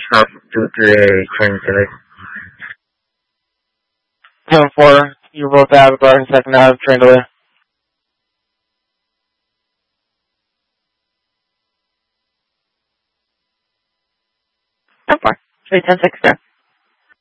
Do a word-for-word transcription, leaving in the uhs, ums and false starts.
South due to a train delay. seven four, you wrote that regarding second half train delay. seven four, three ten six, sir.